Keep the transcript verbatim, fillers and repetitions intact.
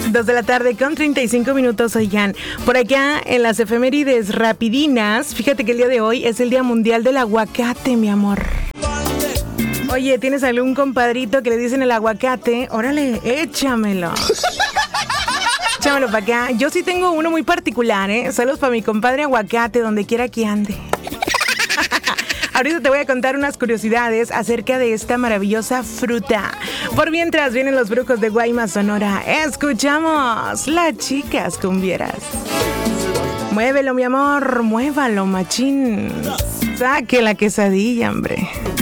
Dos de la tarde con treinta y cinco minutos, oigan. Por acá en las efemérides rapidinas, fíjate que el día de hoy es el Día Mundial del Aguacate, mi amor. Oye, ¿tienes algún compadrito que le dicen el aguacate? Órale, échamelo. Échamelo para acá. Yo sí tengo uno muy particular, ¿eh? Saludos para mi compadre aguacate, donde quiera que ande. Ahorita te voy a contar unas curiosidades acerca de esta maravillosa fruta. Por mientras vienen los brujos de Guaymas, Sonora. Escuchamos las chicas cumbieras. Muévelo, mi amor, muévalo, machín. Saque la quesadilla, hombre.